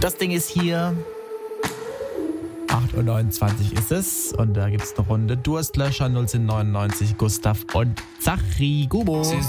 Das Ding ist hier. 8.29 Uhr ist es. Und da gibt es eine Runde Durstlöscher 1999, Gustav und Zachri Gubo.